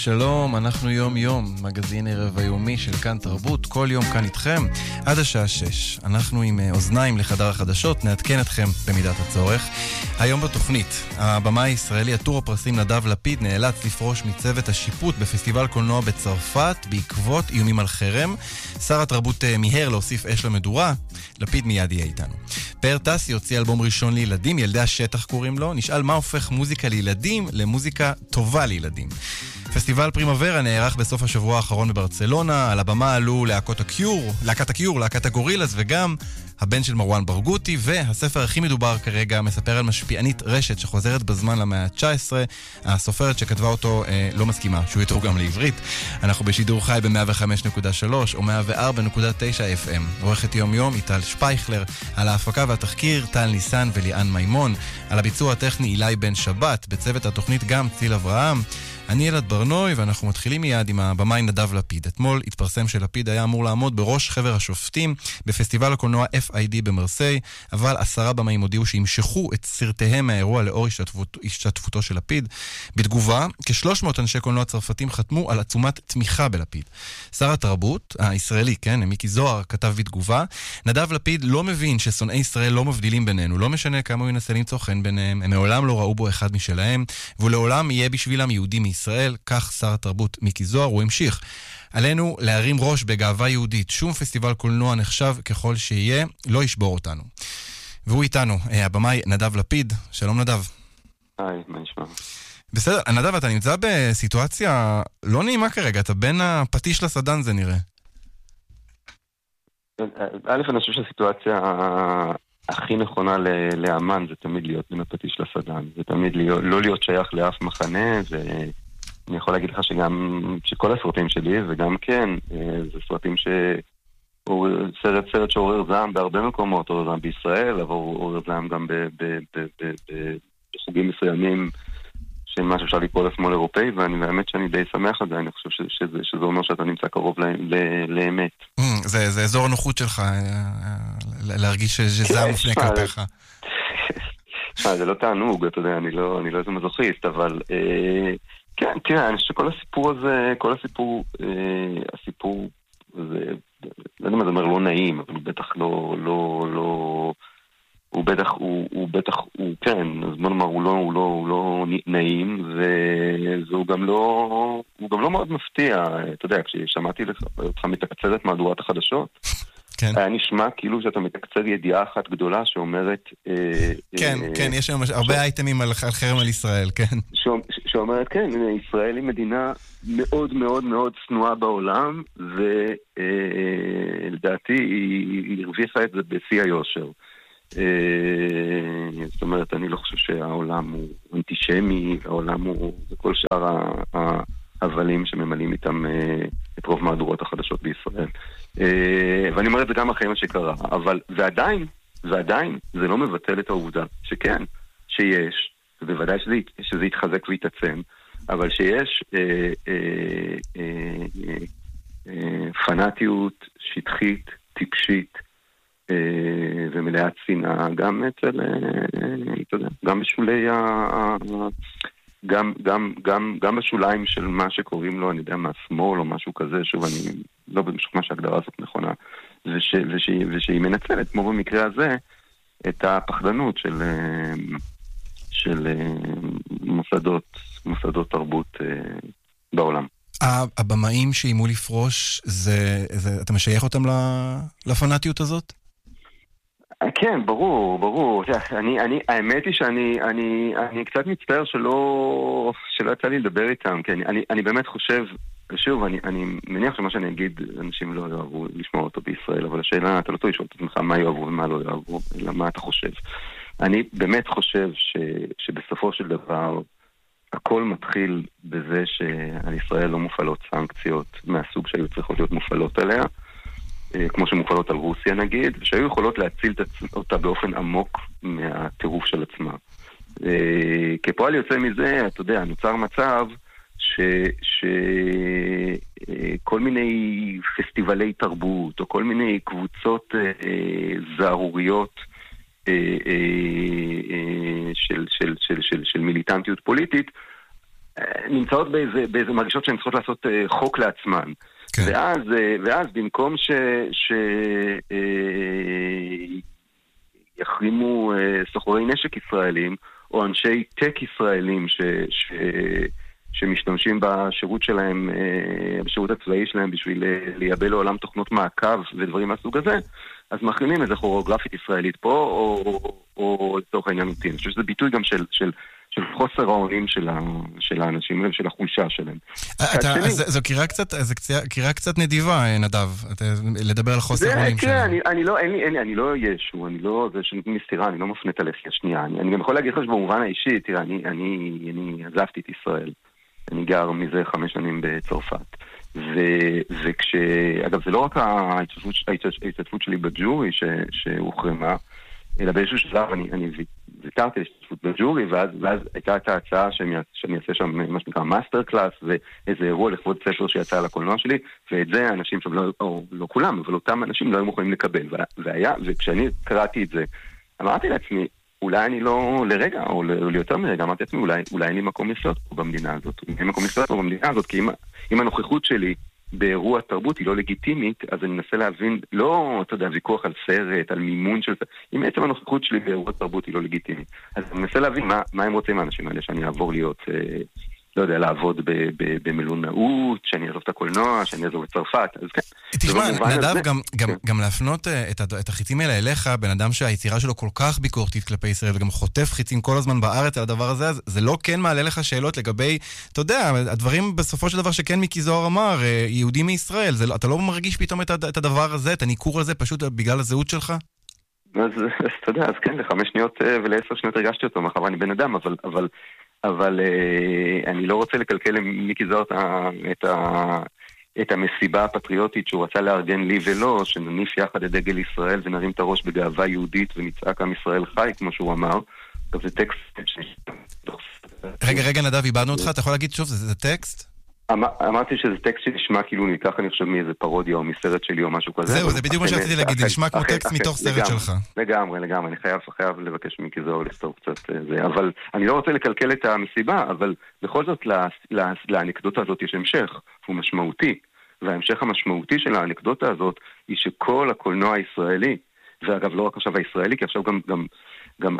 שלום, אנחנו יום יום, מגזין ערב היומי של כאן תרבות, כל יום כאן איתכם, עד השעה 6. אנחנו עם אוזניים לחדר החדשות, נעדכן אתכם במידת הצורך. היום בתוכנית, הבמה הישראלי עטור הפרסים נדב לפיד נאלץ לפרוש מצוות השיפוט בפסטיבל קולנוע בצרפת בעקבות איומים על חרם. שר התרבות מיהר להוסיף אש למדורה, לפיד מיד יהיה איתנו. פאר טסי הוציא אלבום ראשון לילדים, ילדי השטח קוראים לו, נשאל מה הופך מוזיקה לילדים למוזיקה טובה לילדים. פסטיבל פרימוורה נערך בסוף השבוע האחרון בברצלונה, על הבמה עלו להקת הקיור, להקת הגורילס וגם הבן של מרואן ברגותי, והספר הכי מדובר כרגע מספר על משפיענית רשת שחוזרת בזמן למאה ה-19. הסופרת שכתבה אותו לא מסכימה שהוא יתורגם לעברית. אנחנו בשידור חי ב-105.3 או 104.9 FM. עורכת יום יום איטל שפייכלר, על ההפקה והתחקיר טל ניסן וליאן מימון, על הביצוע הטכני אילי בן שבת, בצוות התוכנית גם ציל אברהם. אני אלעד ברנוי, ואנחנו מתחילים מיד עם הבמאי נדב לפיד. אתמול התפרסם שלפיד היה אמור לעמוד בראש חבר השופטים בפסטיבל הקולנוע FID במרסיי, אבל 10 במאים הודיעו שימשכו את סרטיהם מהאירוע לאור השתתפותו של לפיד. בתגובה, כ-300 אנשי קולנוע צרפתים חתמו על עצומת תמיכה בלפיד. שר התרבות, הישראלי, כן, מיקי זוהר, כתב בתגובה, נדב לפיד לא מבין ששונאי ישראל לא מבדילים בינינו, לא משנה כמה הוא ינסה למצוא חן ביניהם, הם מעולם לא ראו בו אחד משלהם, והוא לעולם יהיה בשבילם יהודי מישראל, כך שר התרבות מיקי זוהר. הוא המשיך: עלינו להרים ראש בגאווה יהודית, שום פסטיבל קולנוע נחשב ככל שיהיה, לא ישבור אותנו. והוא איתנו, הבמאי נדב לפיד. שלום נדב. היי, מה נשמע? בסדר, נדב, אתה נמצא בסיטואציה לא נעימה כרגע, אתה בין הפטיש לסדן זה נראה. א', אני חושב שהסיטואציה הכי נכונה לאמן זה תמיד להיות בין הפטיש לסדן, זה תמיד לא להיות שייך לאף מחנה, ואני יכול להגיד לך שכל הסרטים שלי, וגם כן, זה סרטים סרט שעורר זעם בהרבה מקומות, עורר זעם בישראל, אבל עורר זעם גם בחוגים מסוימים של מה שאפשר לקרוא לשמאל אירופאי, ואני באמת שאני די שמח על זה, אני חושב שזה אומר שאתה נמצא קרוב לאמת. זה אזור הנוחות שלך, להרגיש שזעם מופנה כלפיך. זה לא תענוג, אתה יודע, אני לא איזה מזוכיסט, אבל כן, תראה, אני חושב שכל הסיפור הזה, הסיפור, זה, לא יודע מה זה אומר, לא נעים, אבל הוא בטח כן, אז בוא נאמר, הוא לא נעים, והוא גם לא מאוד מפתיע. אתה יודע, כששמעתי אותך מתקצרת מהדורת החדשות, כן. היה נשמע כאילו שאתה מתקצר ידיעה אחת גדולה שאומרת... כן, יש היום הרבה אייטמים על חרם על ישראל, כן. שאומרת, כן, ישראל היא מדינה מאוד מאוד מאוד שנואה בעולם, ולדעתי היא הרוויחה את זה בשיא היושר. זאת אומרת, אני לא חושב שהעולם הוא אנטישמי, העולם הוא כל שאר ההבלים שממלאים איתם את רוב מהדורות החדשות בישראל. ואני אומר את זה גם אחרי מה שקרה, אבל ועדיין זה לא מבטל את העובדה שכן, שיש, ובוודאי שזה יתחזק ויתעצם, אבל שיש פנאטיות שטחית, טיפשית, ומלאת שנאה, גם אצל, אתה יודע, גם בשולי גם בשוליים של מה שקוראים לו, אני יודע, מהשמאל או משהו כזה, שוב, אני לא במשוכנע שההגדרה הזאת נכונה, ושהיא מנצלת, כמו במקרה הזה, את הפחדנות של מוסדות תרבות בעולם. הבמאים שאימו לפרוש, אתה משייך אותם לפנאטיות הזאת? כן, ברור. האמת היא שאני קצת מצטער שלא יצא לי לדבר איתם, כי אני באמת חושב, ושוב, אני מניח שמה שאני אגיד, אנשים לא יאהבו לשמוע אותו בישראל, אבל השאלה, אתה לא תוכל לשאול את עצמך מה יאהבו ומה לא יאהבו, אלא מה אתה חושב. אני באמת חושב שבסופו של דבר, הכל מתחיל בזה שעל ישראל לא מופעלות סנקציות מהסוג שהיו צריכות להיות מופעלות עליה, כמו שמופעלות על רוסיה נגיד, שהיו יכולות להציל אותה באופן עמוק מהטירוף של עצמה. כפועל יוצא מזה, אתה יודע, נוצר מצב שכל מיני פסטיבלי תרבות, או כל מיני קבוצות זערוריות של מיליטנטיות פוליטית, נמצאות באיזה מרגישות שהן צריכות לעשות חוק לעצמן. כן. ואז במקום יחרימו סוחרי נשק ישראלים, או אנשי טק ישראלים שמשתמשים בשירות שלהם, בשירות הצבאי שלהם בשביל לייבא לעולם תוכנות מעקב ודברים מהסוג הזה, אז מחרימים איזה כוריאוגרפית ישראלית פה, או לצורך העניין אותי. אני חושב שזה ביטוי גם של חוסר האונים של האנשים ושל החולשה שלהם. זו קריאה קצת נדיבה, נדב, לדבר על חוסר האונים שלהם. אני לא ישו, זה שנותנים לי סתירה, אני לא מפנית הלכי השנייה. אני גם יכול להגיד לך שבמובן האישי, תראה, אני עזבתי את ישראל. אני גר מזה 5 שנים בצרפת. אגב, זה לא רק ההשתתפות שלי בג'ורי שהוחרמה, אלא באיזשהו שלב אני ויתרתי להשתתפות בג'ורי, ואז הייתה את ההצעה שאני אעשה שם מה שנקרא מאסטר קלאס, ואיזה אירוע לכבוד ספר שיצא על הקולנוע שלי, ואת זה האנשים שם, לא כולם, אבל אותם אנשים לא היו מוכנים לקבל. וכשאני קראתי את זה, אמרתי לעצמי, אולי אני לא לרגע, או ליותר מרגע, אמרתי לעצמי, אולי אין לי מקום לחיות פה במדינה הזאת. אין לי מקום לחיות פה במדינה הזאת, כי אם הנוכחות שלי באירוע תרבות היא לא לגיטימית, אז אני מנסה להבין, לא, אתה יודע, ויכוח על סרט, על מימון של סרט, אם בעצם הנוכחות שלי באירוע תרבות היא לא לגיטימית, אז אני מנסה להבין מה הם רוצים האנשים האלה, שאני אעבור להיות, לא יודע, לעבוד במלונאות, שאני אעזוב את הקולנוע, שאני אעזוב את צרפת, אז כן. תשמע, נדב, גם להפנות את החיצים האלה אליך, בן אדם שהיצירה שלו כל כך ביקורתית כלפי ישראל, וגם חוטף חיצים כל הזמן בארץ על הדבר הזה, זה לא כן מעלה לך שאלות לגבי, אתה יודע, הדברים בסופו של דבר שכן מיקי זוהר אמר, יהודי מישראל, אתה לא מרגיש פתאום את הדבר הזה, את הניכור הזה, פשוט בגלל הזהות שלך? אז אתה יודע, אז כן, ל5 שניות ול10 שניות הרגשתי אותו, מאחר אני בן אדם, אבל אני לא רוצה לקלקל למיקי זוהר את המסיבה הפטריוטית שהוא רצה לארגן לי ולא, שנניף יחד את דגל ישראל ונרים את הראש בגאווה יהודית ונצעק עם ישראל חי, כמו שהוא אמר. זה טקסט... רגע, נדב, איבדנו אותך, אתה יכול להגיד שוב, זה טקסט? אמרתי שזה טקסט שנשמע כאילו ניקח, אני חושב, מאיזה פרודיה או מסרט שלי או משהו כזה. זהו, זה בדיוק מה שרציתי להגיד, זה נשמע כמו טקסט מתוך סרט שלך. לגמרי, אני חייב לבקש ממיקי זוהר לכתוב קצת זה, אבל אני לא רוצה לקלקל את המסיבה, אבל בכל זאת לאנקדוטה הזאת יש המשך, הוא משמעותי, וההמשך המשמעותי של האנקדוטה הזאת היא שכל הקולנוע הישראלי, ואגב לא רק עכשיו הישראלי, כי עכשיו גם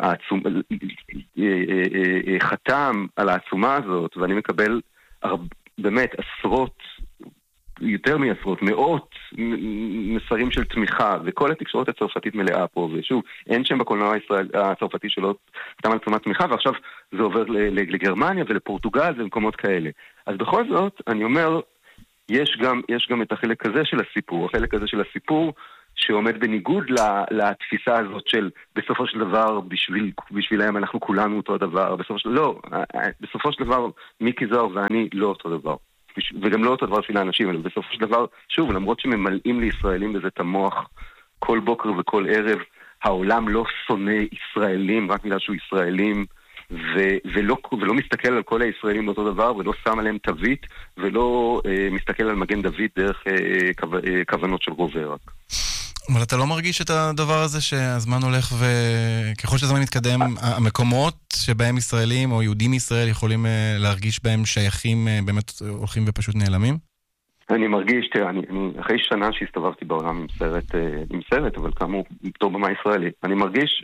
חתם על העצומה הזאת, ואני מקבל באמת עשרות, יותר מעשרות, מאות מסרים של תמיכה, וכל התקשורת הצרפתית מלאה פה, ושוב, אין שם בקולנוע הצרפתי שלו סתם על עצומת תמיכה, ועכשיו זה עובר לגרמניה ולפורטוגל ומקומות כאלה. אז בכל זאת, אני אומר, יש גם את החלק הזה של הסיפור, החלק הזה של הסיפור שעומד בניגוד לתפיסה הזאת של בסופו של דבר בשבילם אנחנו כולנו אותו הדבר, בסופו של דבר מיקי זוהר ואני לא אותו דבר, וגם לא אותו דבר בשביל האנשים, אבל בסופו של דבר, שוב, למרות שממלאים לישראלים בזה את המוח כל בוקר וכל ערב, העולם לא שונא ישראלים רק בגלל שהוא ישראלים, ולא מסתכל על כל הישראלים באותו דבר, ולא שם עליהם תווית, ולא מסתכל על מגן דוד דרך כוונות של רובה רק. אבל אתה לא מרגיש את הדבר הזה שהזמן הולך וככל שהזמן מתקדם, המקומות שבהם ישראלים או יהודים מישראל יכולים להרגיש בהם שייכים באמת הולכים ופשוט נעלמים? אני מרגיש, תראה, אני אחרי שנה שהסתובבתי בעולם עם סרט, אבל כאמור, בתור במה ישראלי, אני מרגיש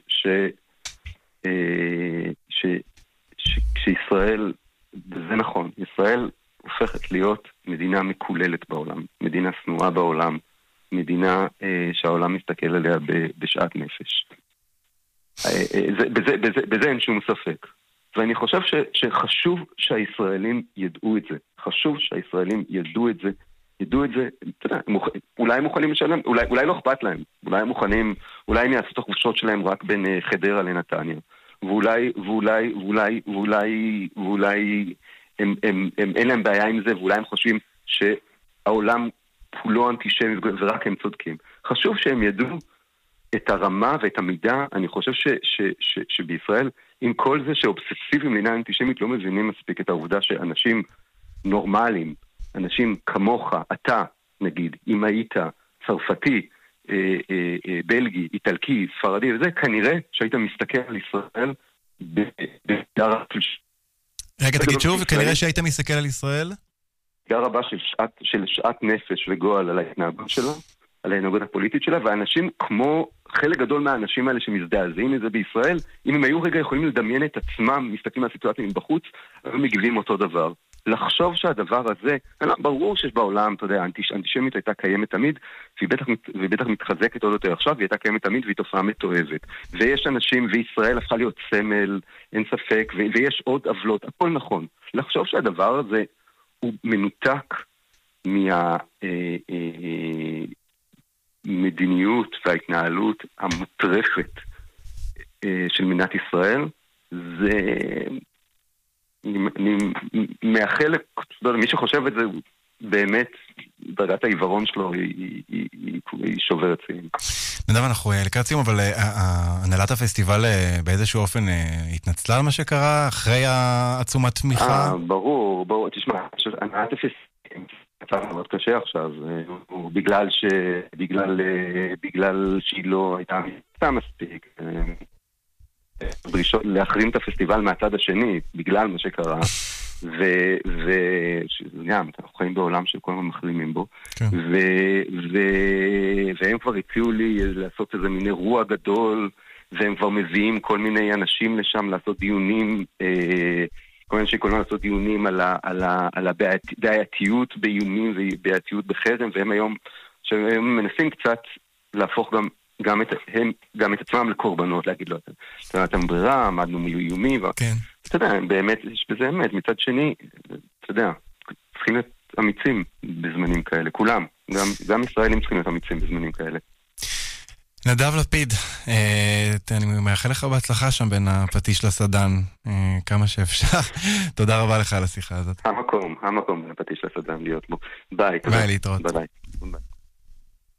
שישראל, זה נכון, ישראל הופכת להיות מדינה מקוללת בעולם, מדינה שנואה בעולם, מדינה שהעולם מסתכל עליה בשעת נפש. בזה אין שום ספק. ואני חושב שחשוב שהישראלים ידעו את זה. חשוב שהישראלים ידעו את זה. אתה יודע, אולי הם מוכנים לשלם, אולי לא אכפת להם. אולי הם מוכנים, אולי הם יעשו את החופשות שלהם רק בין חדרה לנתניה. ואולי אין להם בעיה עם זה, ואולי הם חושבים שהעולם הוא לא אנטישמי ורק הם צודקים. חשוב שהם ידעו את הרמה ואת המידה. אני חושב שבישראל, עם כל זה שאובססיביים לעניין אנטישמית לא מבינים מספיק את העובדה שאנשים נורמליים, אנשים כמוך, אתה נגיד, אם היית צרפתי, בלגי, איטלקי, ספרדי וזה, כנראה שהיית מסתכל על ישראל בדרך. רגע, תגיד שוב, כנראה שהיית מסתכל על ישראל? מידה רבה של שעת נפש וגועל על ההתנהגות שלה, על ההתנהגות הפוליטית שלה, ואנשים כמו חלק גדול מהאנשים האלה שמזדעזעים מזה בישראל, אם הם היו רגע יכולים לדמיין את עצמם, מסתכלים על הסיטואציה מבחוץ, הם מגיבים אותו דבר. לחשוב שהדבר הזה, ברור שיש בעולם, אתה יודע, האנטישמיות הייתה קיימת תמיד, והיא בטח מתחזקת עוד יותר עכשיו, והיא הייתה קיימת תמיד והיא תופעה מתועבת. ויש אנשים, וישראל הפכה להיות סמל, אין ספק, ויש עוד עוולות, הכל נכון. לחשוב שהדבר הזה הוא מנותק מהמדיניות וההתנהלות המוטרפת של מדינת ישראל, זה... אני מאחל, מי שחושב את זה, באמת, דרגת העיוורון שלו היא שוברת שיאים. נדב, אנחנו לקראת סיום, אבל הנהלת הפסטיבל באיזשהו אופן התנצלה על מה שקרה אחרי עצומת תמיכה? ברור, תשמע, הנהלת הפסטיבל מצב מאוד קשה עכשיו, בגלל שהיא לא הייתה מספיק. דרישות להחרים את הפסטיבל מהצד השני, בגלל מה שקרה, וגם, אנחנו חיים בעולם שכל הזמן מחרימים בו, והם כבר הציעו לי לעשות איזה מין אירוע גדול, והם כבר מביאים כל מיני אנשים לשם לעשות דיונים, כל מיני שכולם לעשות דיונים על הבעייתיות באיומים ובעייתיות בחרם, והם היום מנסים קצת להפוך גם את עצמם לקורבנות, להגיד לו, אתם ברירה, עמדנו מאיומים, אתה יודע, באמת, יש בזה אמת, מצד שני, אתה יודע, צריכים להיות אמיצים בזמנים כאלה, כולם, גם ישראלים צריכים להיות אמיצים בזמנים כאלה. נדב לפיד, אני מאחל לך בהצלחה שם בין הפטיש לסדן, כמה שאפשר. תודה רבה לך על השיחה הזאת. המקום בין הפטיש לסדן להיות בו. ביי. ביי, להתראות. ביי.